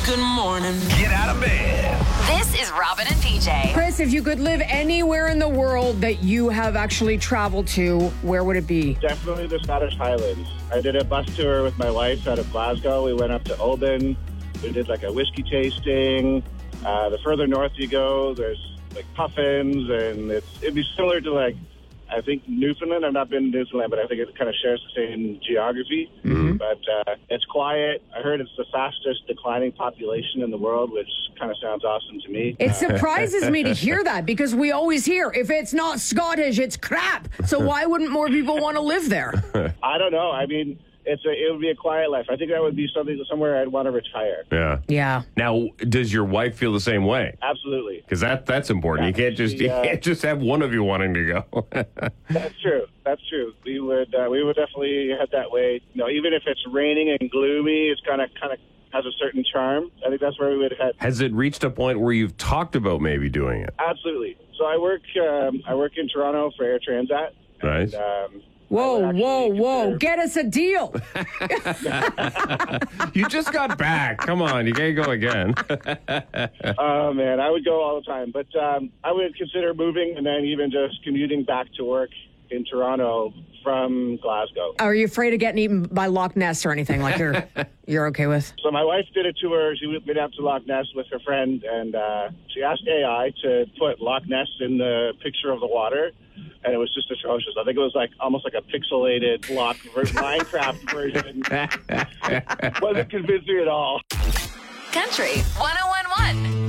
Good morning. Get out of bed. This is Robin and PJ. Chris, if you could live anywhere in the world that you have actually traveled to, where would it be? Definitely the Scottish Highlands. I did a bus tour with my wife out of Glasgow. We went up to Oban. We did like a whiskey tasting. The further north you go, there's like puffins, and it'd be similar to like, I think Newfoundland. I've not been to Newfoundland, but I think it kind of shares the same geography. Mm-hmm. But it's quiet. I heard it's the fastest declining population in the world, which kind of sounds awesome to me. It surprises me to hear that because we always hear if it's not Scottish, it's crap. So why wouldn't more people want to live there? I don't know. I mean, it would be a quiet life. I think that would be somewhere I'd want to retire. Yeah. Now, does your wife feel the same way? Absolutely. Because that's important. Yeah, you can't just have one of you wanting to go. That's true. We would definitely head that way. You know, even if it's raining and gloomy, it's kind of has a certain charm. I think that's where we would head. Has it reached a point where you've talked about maybe doing it? Absolutely. So I work in Toronto for Air Transat. Nice. And, Whoa. Get us a deal. You just got back. Come on. You can't go again. Oh, man. I would go all the time. But I would consider moving and then even just commuting back to work in Toronto from Glasgow. Are you afraid of getting eaten by Loch Ness or anything like you're okay with? So my wife did a tour. She went out to Loch Ness with her friend, and she asked AI to put Loch Ness in the picture of the water. And it was just atrocious. I think it was like almost like a pixelated Minecraft version. Wasn't convincing at all. Country 101.1.